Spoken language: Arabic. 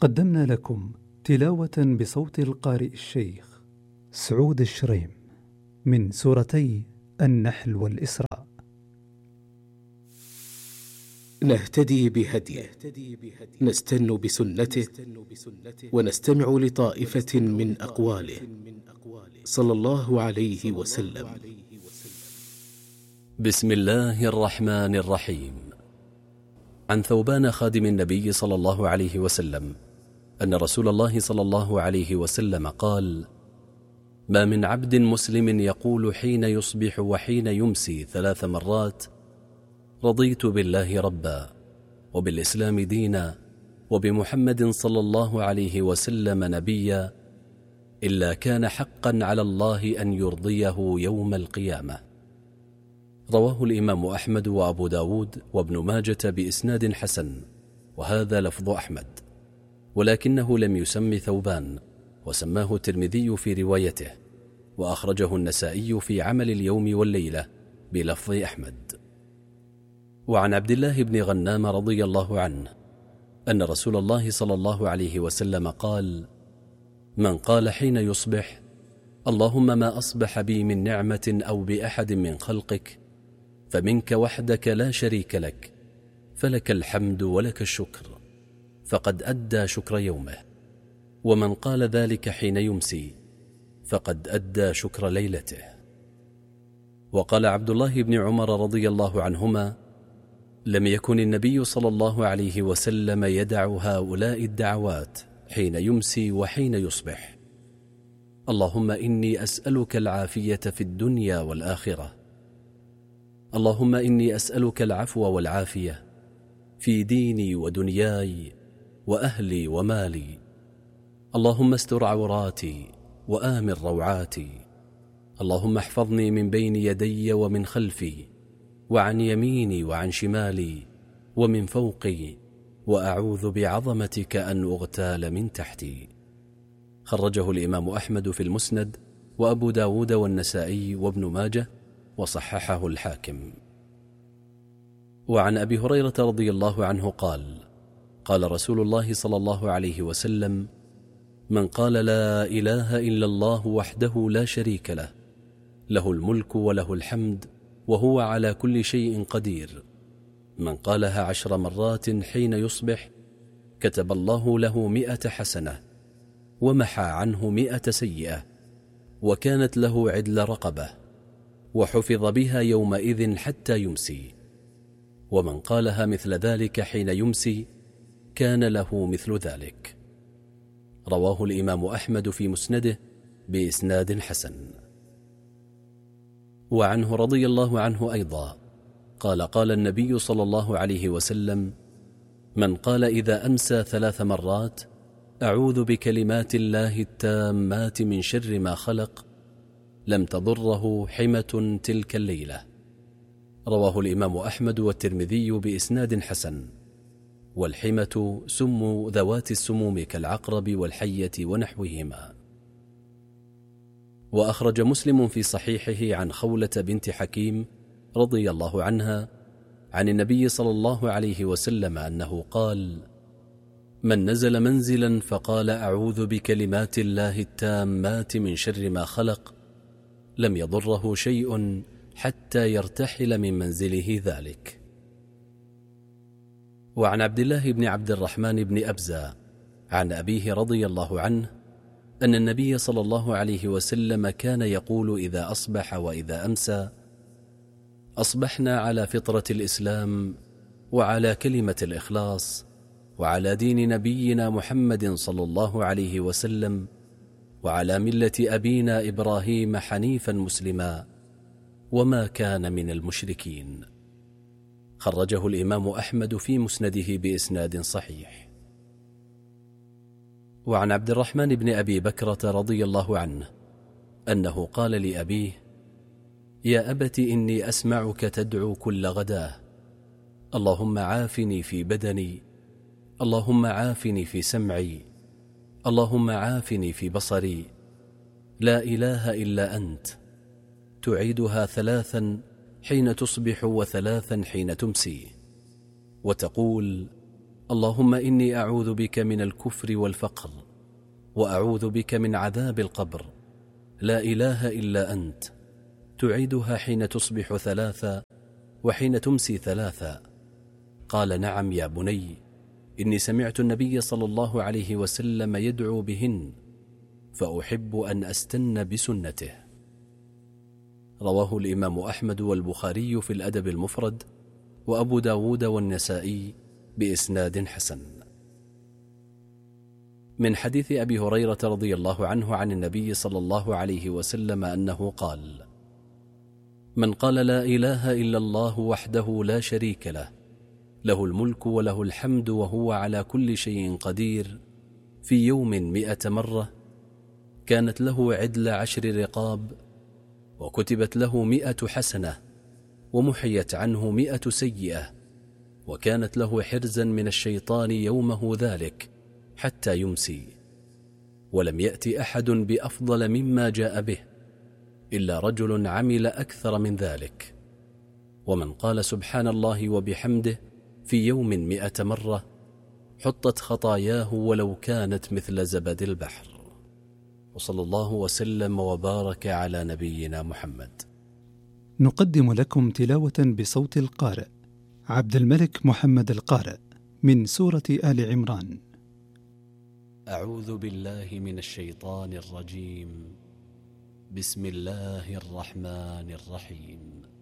قدمنا لكم تلاوة بصوت القارئ الشيخ سعود الشريم من سورتي النحل والإسراء. نهتدي بهديه، نستن بسنته، ونستمع لطائفة من أقواله صلى الله عليه وسلم. بسم الله الرحمن الرحيم. عن ثوبان خادم النبي صلى الله عليه وسلم أن رسول الله صلى الله عليه وسلم قال: ما من عبد مسلم يقول حين يصبح وحين يمسي 3 مرات: رضيت بالله ربا، وبالإسلام دينا، وبمحمد صلى الله عليه وسلم نبيا، إلا كان حقا على الله أن يرضيه يوم القيامة. رواه الإمام أحمد وأبو داود وابن ماجة بإسناد حسن، وهذا لفظ أحمد، ولكنه لم يسم ثوبان، وسماه الترمذي في روايته، وأخرجه النسائي في عمل اليوم والليلة بلفظ أحمد. وعن عبد الله بن غنام رضي الله عنه أن رسول الله صلى الله عليه وسلم قال: من قال حين يصبح: اللهم ما أصبح بي من نعمة أو بأحد من خلقك فمنك وحدك لا شريك لك، فلك الحمد ولك الشكر، فقد أدى شكر يومه. ومن قال ذلك حين يمسي فقد أدى شكر ليلته. وقال عبد الله بن عمر رضي الله عنهما: لم يكن النبي صلى الله عليه وسلم يدع هؤلاء الدعوات حين يمسي وحين يصبح: اللهم إني أسألك العافية في الدنيا والآخرة، اللهم إني أسألك العفو والعافية في ديني ودنياي وأهلي ومالي، اللهم استر عوراتي وآمن روعاتي، اللهم احفظني من بين يدي ومن خلفي وعن يميني وعن شمالي ومن فوقي، وأعوذ بعظمتك أن أغتال من تحتي. خرجه الإمام أحمد في المسند، وأبو داود والنسائي وابن ماجه، وصححه الحاكم. وعن أبي هريرة رضي الله عنه قال: قال رسول الله صلى الله عليه وسلم: من قال لا إله إلا الله وحده لا شريك له، له الملك وله الحمد وهو على كل شيء قدير، من قالها 10 مرات حين يصبح كتب الله له 100 حسنة، ومحى عنه 100 سيئة، وكانت له عدل رقبة، وحفظ بها يومئذ حتى يمسي. ومن قالها مثل ذلك حين يمسي كان له مثل ذلك. رواه الإمام أحمد في مسنده بإسناد حسن. وعنه رضي الله عنه أيضا قال: قال النبي صلى الله عليه وسلم: من قال إذا أمسى 3 مرات: أعوذ بكلمات الله التامات من شر ما خلق، لم تضره حمة تلك الليلة. رواه الإمام أحمد والترمذي بإسناد حسن. والحمة سم ذوات السموم كالعقرب والحية ونحوهما. وأخرج مسلم في صحيحه عن خولة بنت حكيم رضي الله عنها عن النبي صلى الله عليه وسلم أنه قال: من نزل منزلا فقال أعوذ بكلمات الله التامات من شر ما خلق، لم يضره شيء حتى يرتحل من منزله ذلك. وعن عبد الله بن عبد الرحمن بن أبزة عن أبيه رضي الله عنه أن النبي صلى الله عليه وسلم كان يقول إذا أصبح وإذا أمسى: أصبحنا على فطرة الإسلام، وعلى كلمة الإخلاص، وعلى دين نبينا محمد صلى الله عليه وسلم، وعلى ملة أبينا إبراهيم حنيفا مسلما، وما كان من المشركين. خرجه الإمام أحمد في مسنده بإسناد صحيح. وعن عبد الرحمن بن أبي بكرة رضي الله عنه أنه قال لأبيه: يا أبت إني أسمعك تدعو كل غداه: اللهم عافني في بدني، اللهم عافني في سمعي، اللهم عافني في بصري، لا إله إلا أنت. تعيدها 3 حين تصبح و3 حين تمسي، وتقول: اللهم إني أعوذ بك من الكفر والفقر، وأعوذ بك من عذاب القبر، لا إله إلا أنت. تعيدها حين تصبح 3 وحين تمسي 3. قال: نعم يا بني، إني سمعت النبي صلى الله عليه وسلم يدعو بهن، فأحب أن أستن بسنته. رواه الإمام أحمد والبخاري في الأدب المفرد، وأبو داود والنسائي بإسناد حسن. من حديث أبي هريرة رضي الله عنه عن النبي صلى الله عليه وسلم أنه قال: من قال لا إله إلا الله وحده لا شريك له، له الملك وله الحمد وهو على كل شيء قدير، في يوم 100 مرة، كانت له عدل 10 رقاب، وكتبت له 100 حسنة، ومحيت عنه 100 سيئة، وكانت له حرزا من الشيطان يومه ذلك حتى يمسي. ولم يأتي أحد بأفضل مما جاء به إلا رجل عمل أكثر من ذلك. ومن قال سبحان الله وبحمده في يوم 100 مرة، حطت خطاياه ولو كانت مثل زبد البحر. وصلى الله وسلم وبارك على نبينا محمد. نقدم لكم تلاوة بصوت القارئ عبد الملك محمد القارئ من سورة آل عمران. أعوذ بالله من الشيطان الرجيم. بسم الله الرحمن الرحيم.